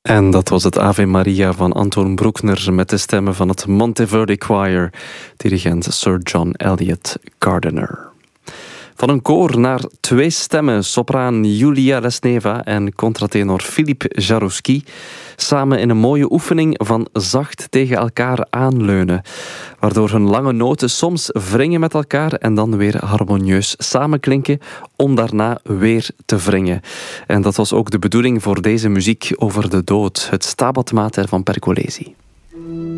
En dat was het Ave Maria van Anton Bruckner met de stemmen van het Monteverdi Choir, dirigent Sir John Eliot Gardiner. Van een koor naar 2 stemmen, sopraan Julia Lesneva en contratenor Philippe Jarouski, samen in een mooie oefening van zacht tegen elkaar aanleunen, waardoor hun lange noten soms wringen met elkaar en dan weer harmonieus samenklinken, om daarna weer te wringen. En dat was ook de bedoeling voor deze muziek over de dood, het Stabat Mater van Pergolesi.